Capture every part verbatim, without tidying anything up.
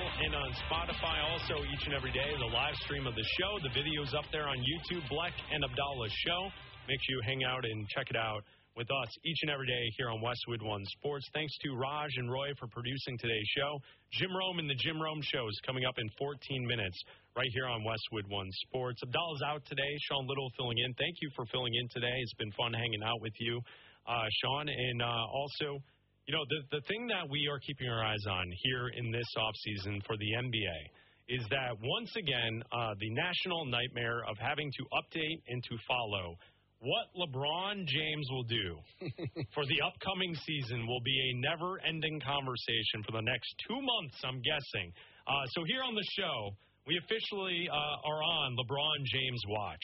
and on Spotify. Also, each and every day, the live stream of the show. The video's up there on YouTube, Bleck and Abdallah Show. Make sure you hang out and check it out with us each and every day here on Westwood One Sports. Thanks to Raj and Roy for producing today's show. Jim Rome and the Jim Rome Show is coming up in fourteen minutes right here on Westwood One Sports. Abdallah's out today. Sean Little filling in. Thank you for filling in today. It's been fun hanging out with you, uh, Sean. And uh, also, you know, the, the thing that we are keeping our eyes on here in this offseason for the N B A is that once again, uh, the national nightmare of having to update and to follow what LeBron James will do for the upcoming season will be a never-ending conversation for the next two months, I'm guessing. Uh, so here on the show, we officially uh, are on LeBron James' watch.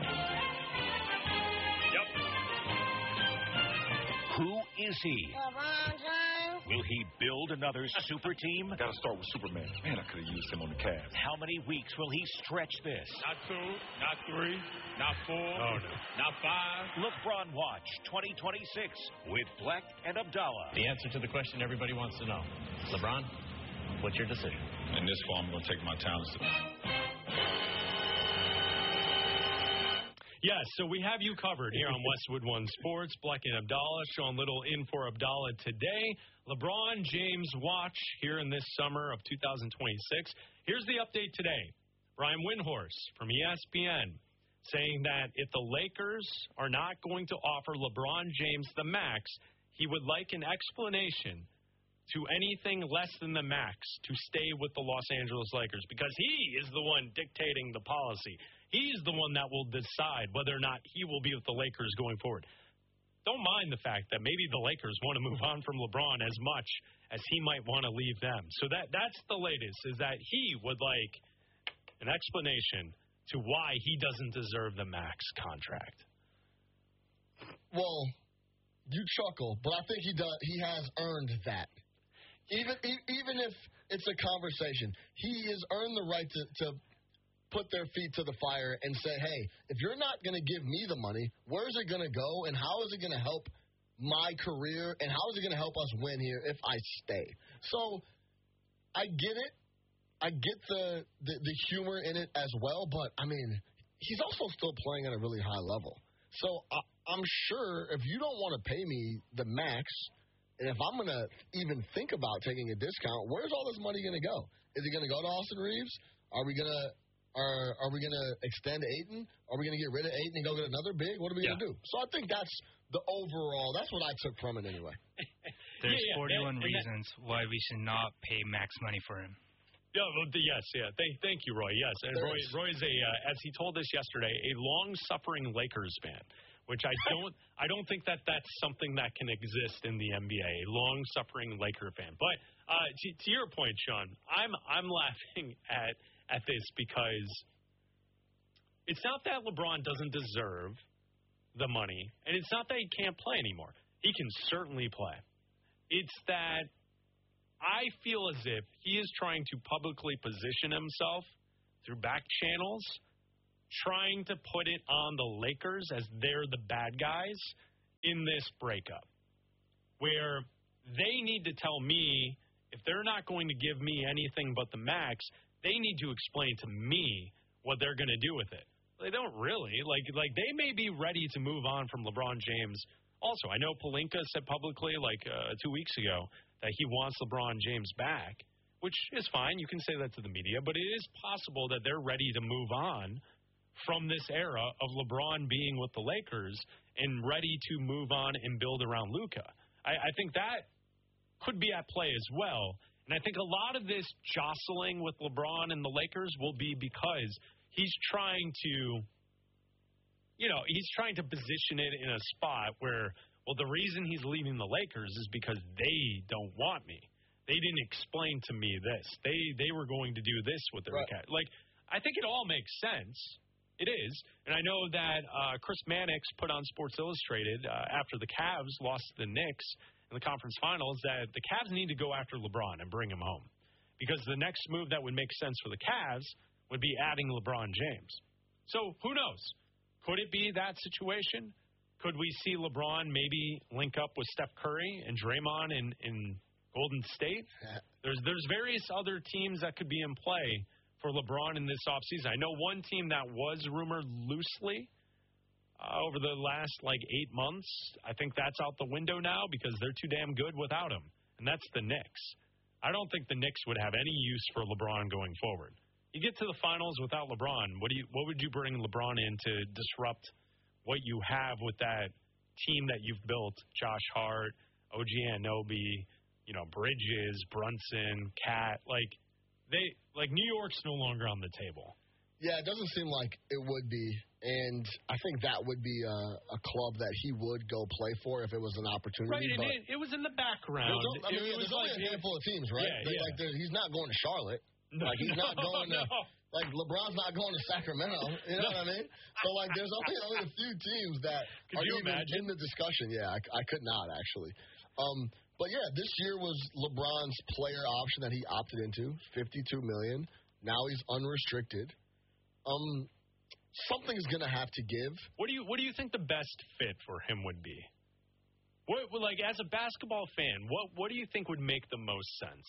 Yep. Who is he? LeBron James. Will he build another super team? Gotta start with Superman. Man, I could have used him on the Cavs. How many weeks will he stretch this? Not two, not three, not four, oh, no. not five. LeBron Watch twenty twenty-six with Bleck and Abdallah. The answer to the question everybody wants to know. LeBron, what's your decision? In this fall, I'm going to take my talents to... Yes, so we have you covered here on Westwood One Sports. Bleck and Abdallah. Sean Little in for Abdallah today. LeBron James watch here in this summer of two thousand twenty-six. Here's the update today. Brian Windhorst from E S P N saying that if the Lakers are not going to offer LeBron James the max, he would like an explanation to anything less than the max to stay with the Los Angeles Lakers because he is the one dictating the policy. He's the one that will decide whether or not he will be with the Lakers going forward. Don't mind the fact that maybe the Lakers want to move on from LeBron as much as he might want to leave them. So that that's the latest, is that he would like an explanation to why he doesn't deserve the max contract. Well, you chuckle, but I think he does. He has earned that. Even even if it's a conversation, he has earned the right to, to put their feet to the fire and say, hey, if you're not going to give me the money, where's it going to go and how is it going to help my career and how is it going to help us win here if I stay? So I get it. I get the, the, the humor in it as well, but, I mean, he's also still playing at a really high level. So I, I'm sure if you don't want to pay me the max, and if I'm going to even think about taking a discount, where's all this money going to go? Is it going to go to Austin Reeves? Are we going to are are we going to extend Ayton? Are we going to get rid of Ayton and go get another big? What are we yeah. going to do? So I think that's the overall. That's what I took from it anyway. There's yeah, yeah. forty-one and, and reasons that, why we should not pay max money for him. Yeah, well, yes, yeah. Thank, thank you, Roy. Yes, and Roy, Roy is a, uh, as he told us yesterday, a long-suffering Lakers fan, which I don't, I don't think that that's something that can exist in the N B A. A long-suffering Laker fan. But uh, to, to your point, Sean, I'm, I'm laughing at at this because it's not that LeBron doesn't deserve the money, and it's not that he can't play anymore. He can certainly play. It's that I feel as if he is trying to publicly position himself through back channels, trying to put it on the Lakers as they're the bad guys in this breakup, where they need to tell me if they're not going to give me anything but the max, they need to explain to me what they're going to do with it. They don't really. Like, like they may be ready to move on from LeBron James. Also, I know Pelinka said publicly, like uh, two weeks ago, that he wants LeBron James back, which is fine. You can say that to the media, but it is possible that they're ready to move on from this era of LeBron being with the Lakers and ready to move on and build around Luka. I, I think that could be at play as well. And I think a lot of this jostling with LeBron and the Lakers will be because he's trying to, you know, he's trying to position it in a spot where, well, the reason he's leaving the Lakers is because they don't want me. They didn't explain to me this. They they were going to do this with their right. cat. Like, I think it all makes sense. It is. And I know that uh, Chris Mannix put on Sports Illustrated uh, after the Cavs lost to the Knicks in the conference finals that the Cavs need to go after LeBron and bring him home. Because the next move that would make sense for the Cavs would be adding LeBron James. So who knows? Could it be that situation? Could we see LeBron maybe link up with Steph Curry and Draymond in, in Golden State. There's there's various other teams that could be in play for LeBron in this offseason. I know one team that was rumored loosely uh, over the last, like, eight months. I think that's out the window now because they're too damn good without him, and that's the Knicks. I don't think the Knicks would have any use for LeBron going forward. You get to the finals without LeBron, what do you what would you bring LeBron in to disrupt what you have with that team that you've built? Josh Hart, O G Anunoby, you know, Bridges, Brunson, Cat, like they like New York's no longer on the table. Yeah, it doesn't seem like it would be, and I think that would be a, a club that he would go play for if it was an opportunity. Right, and but it, it was in the background. There's, I mean, it, yeah, it was there's like only a handful of teams, right? Yeah, They, yeah. Like, he's not going to Charlotte. No, like he's no, not going to. no. Like LeBron's not going to Sacramento. You know what I mean? So like, there's only, only a few teams that Could are you even imagine? in the discussion. Yeah, I, I could not actually. Um, but yeah, this year was LeBron's player option that he opted into, fifty-two million dollars. Now he's unrestricted. Um, something's gonna have to give. What do you What do you think the best fit for him would be? What what- like as a basketball fan, what what do you think would make the most sense?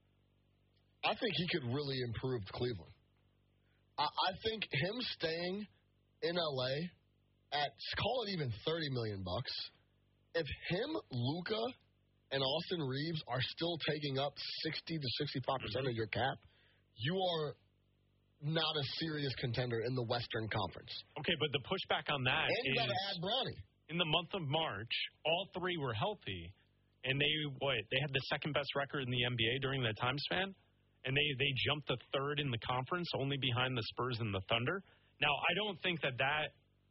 I think he could really improve Cleveland. I, I think him staying in L A at call it even thirty million bucks. If him, Luka, and Austin Reeves are still taking up sixty to sixty-five percent of your cap, you are not a serious contender in the Western Conference. Okay, but the pushback on that And you is got to add Bronny. in the month of March, all three were healthy, and they what they had the second best record in the N B A during that time span, and they they jumped to third in the conference, only behind the Spurs and the Thunder. Now, I don't think that that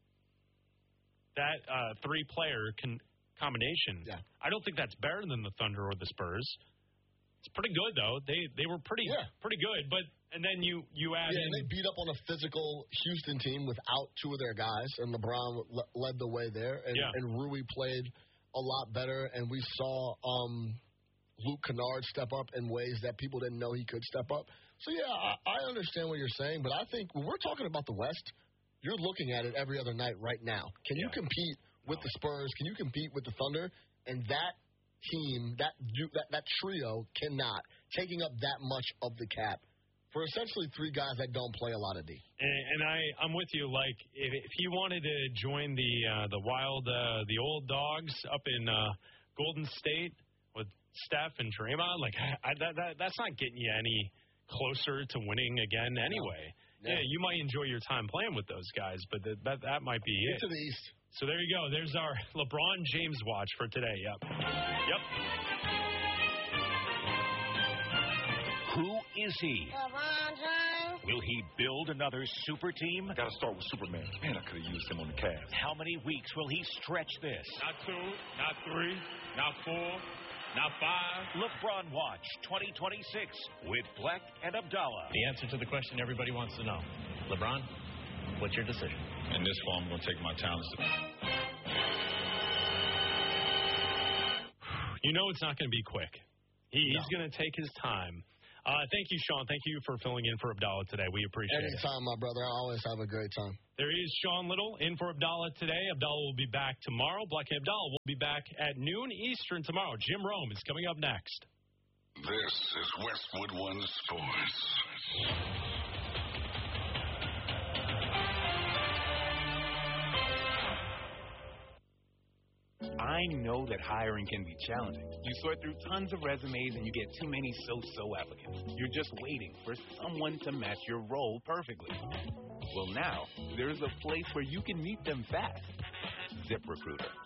that uh, three player can. combination. Yeah. I don't think that's better than the Thunder or the Spurs. It's pretty good though. They they were pretty Yeah. pretty good, but and then you you add Yeah, in and they beat up on a physical Houston team without two of their guys, and LeBron le- led the way there, and, Yeah. and Rui played a lot better, and we saw um, Luke Kennard step up in ways that people didn't know he could step up. So, yeah, I, I understand what you're saying, but I think when we're talking about the West, you're looking at it every other night right now. Can you Yeah. compete with the Spurs? Can you compete with the Thunder? And that team, that du- that, that trio cannot, taking up that much of the cap for essentially three guys that don't play a lot of D. and, and I I'm with you. Like if, if he wanted to join the uh, the wild uh, the old dogs up in uh, Golden State with Steph and Draymond, like I, that, that that's not getting you any closer to winning again anyway. No. Yeah, you might enjoy your time playing with those guys, but that that, that might be it. Get to the East. So there you go. There's our LeBron James watch for today. Yep. Yep. Who is he? LeBron James. Will he build another super team? Got to start with Superman. Man, I could have used him on the Cavs. How many weeks will he stretch this? Not two, not three, not four, not five. LeBron Watch twenty twenty-six with Black and Abdallah. The answer to the question everybody wants to know. LeBron, what's your decision? In this form, I'm going to take my talents to You know it's not going to be quick. He, he's going to take his time. Uh, thank you, Sean. Thank you for filling in for Abdallah today. We appreciate it. Anytime, my brother. I always have a great time. There is Sean Little in for Abdallah today. Abdallah will be back tomorrow. Black and Abdallah will be back at noon Eastern tomorrow. Jim Rome is coming up next. This is Westwood One Sports. I know that hiring can be challenging. You sort through tons of resumes and you get too many so-so applicants. You're just waiting for someone to match your role perfectly. Well, now, there's a place where you can meet them fast. ZipRecruiter.